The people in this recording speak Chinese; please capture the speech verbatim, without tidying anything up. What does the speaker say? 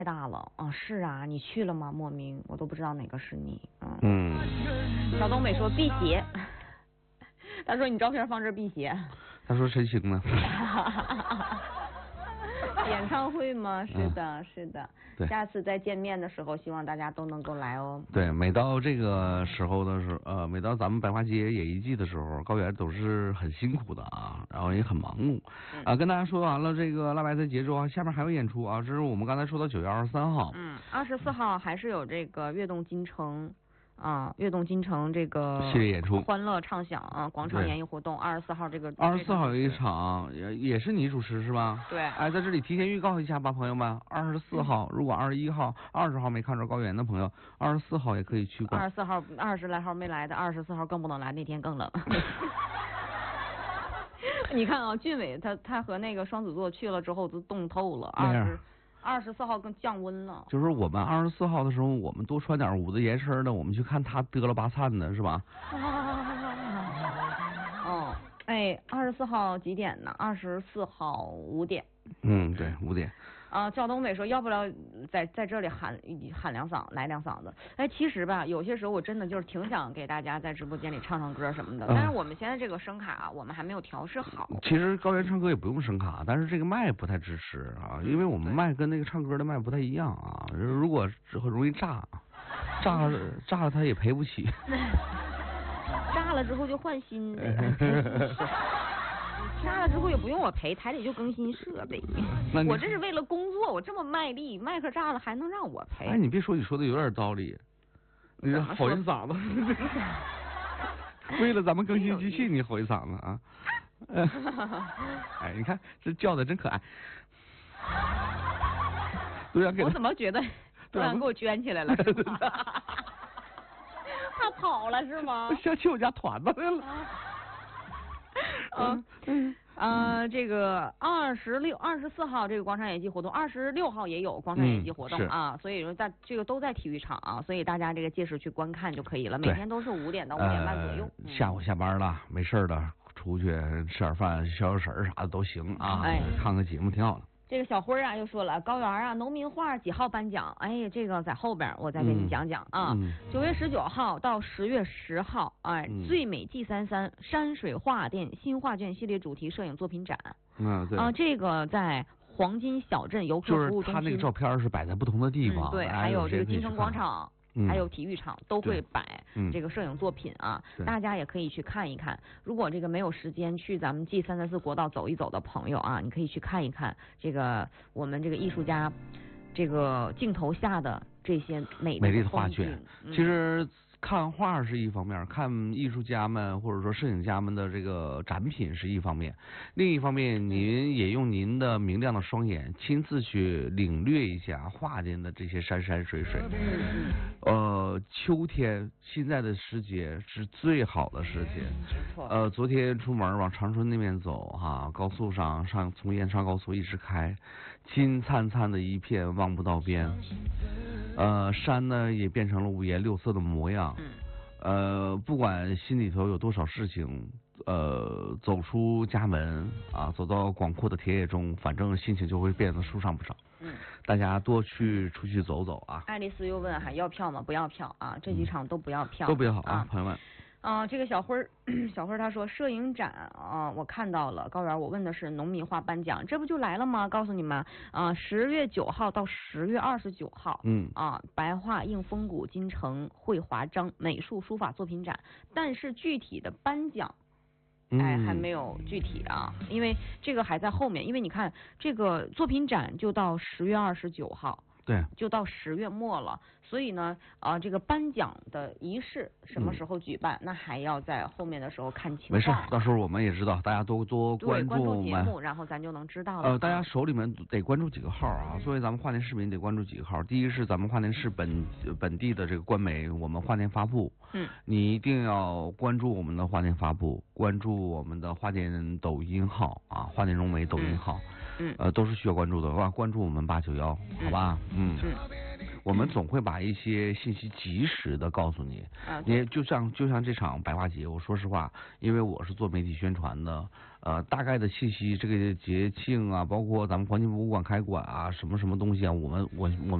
太大了啊！是啊，你去了吗？莫名我都不知道哪个是你。嗯。 嗯。 小东北说辟邪，他说你照片放这辟邪。 他说陈星呢？ 演唱会吗？是的，嗯、是的。 对。 下次再见面的时候，希望大家都能够来哦。 对，每到这个时候的时候，呃，每到咱们百花节演艺季的时候，高原都是很辛苦的啊，然后也很忙碌。啊、呃，跟大家说完了这个辣白菜节之后，下面还有演出啊，这是我们刚才说到九月二十三号。 嗯，二十四号还是有这个跃动京城。啊，跃动京城这个系列演出， 欢乐畅享啊，广场演艺活动，二十四号这个二十四号有一场，也也是你主持是吧？ 对。 哎，在这里提前预告一下吧，朋友们，二十四号，嗯、如果二十一号、二十号没看着高原的朋友，二十四号也可以去逛。 二十四号、二十来号没来的，二十四号更不能来，那天更冷。你看啊，俊伟他他和那个双子座去了之后都冻透了，二十。二十四号更降温了， 就是我们二十四号的时候，我们多穿点捂得严实的，我们去看他嘚了吧灿的是吧？ 哦，哎，二十四号几点呢？二十四号五点。 嗯，对，五点。 啊，赵东北说，要不了在在这里喊喊两嗓，来两嗓子。哎，其实吧，有些时候我真的就是挺想给大家在直播间里唱唱歌什么的，嗯、但是我们现在这个声卡我们还没有调试好。 其实高原唱歌也不用声卡，但是这个麦不太支持啊，因为我们麦跟那个唱歌的麦不太一样啊，如果很容易炸，炸了炸了他也赔不起。 炸了之后就换新的。炸了之后也不用我赔，台里就更新设备。我这是为了工作，我这么卖力，麦克炸了还能让我赔？ 哎，你别说，你说的有点道理。你这吼一嗓子，为了咱们更新机器，你吼一嗓子啊！哎，你看这叫的真可爱。 我怎么觉得突然给我圈起来了？他跑了是吗？ 想去我家团子来了。 嗯嗯呃，这个二十六、二十四号这个广场演艺活动，二十六号也有广场演艺活动、嗯、啊，所以说在这个都在体育场啊，所以大家这个届时去观看就可以了。每天都是五点到五点半左右。 呃嗯、下午下班了，没事的，出去吃点饭、消消食啥的都行啊，哎、看看节目挺好的。 这个小辉啊又说了，高原啊，农民画几号颁奖？哎，这个在后边我再给你讲讲啊。九、嗯、月十九号到十月十号，哎，嗯、最美 G 三三山水画店新画卷系列主题摄影作品展。 嗯，对。 啊，这个在黄金小镇游客服务中心。 就是他那个照片是摆在不同的地方。 嗯、对，还有这个金城广场。 嗯、 还有体育场都会摆这个摄影作品啊，嗯、大家也可以去看一看。如果这个没有时间去咱们 G 三三四国道走一走的朋友啊，你可以去看一看这个我们这个艺术家这个镜头下的这些美美丽的画卷。嗯、其实看画是一方面，看艺术家们或者说摄影家们的这个展品是一方面，另一方面您也用您的明亮的双眼亲自去领略一下画间的这些山山水水。呃，秋天现在的时节是最好的时节。呃，昨天出门往长春那边走哈、啊，高速上上从燕昌高速一直开，金灿灿的一片望不到边。呃，山呢也变成了五颜六色的模样。嗯。呃，不管心里头有多少事情，呃，走出家门啊，走到广阔的田野中，反正心情就会变得舒畅不少。嗯。大家多去出去走走啊。 爱丽丝又问还要票吗？不要票啊，这几场都不要票。 嗯、都不要啊，啊朋友们。 啊、呃，这个小辉儿，小辉儿他说摄影展啊、呃，我看到了高原，我问的是农民画颁奖，这不就来了吗？告诉你们啊，呃、十月九号到十月二十九号，嗯啊，白画映风谷金城绘华章美术书法作品展，但是具体的颁奖。哎，还没有具体啊，因为这个还在后面，因为你看这个作品展就到十月二十九号。 对， 就到十月末了，所以呢，啊、呃，这个颁奖的仪式什么时候举办，嗯、那还要在后面的时候看情况。 没事，到时候我们也知道，大家多多关注我们节目，然后咱就能知道了。 呃，大家手里面得关注几个号啊，作为咱们华联视频得关注几个号。第一是咱们华联市本本地的这个官媒，我们华联发布，嗯，你一定要关注我们的华联发布，关注我们的华联抖音号啊，华联融媒抖音号。嗯嗯，呃，都是需要关注的，哇，关注我们八九幺，好吧？嗯。嗯我们总会把一些信息及时的告诉你。 啊， 你就像就像这场百花节，我说实话，因为我是做媒体宣传的，呃，大概的信息，这个节庆啊，包括咱们环境博物馆开馆啊，什么什么东西啊，我们我我们。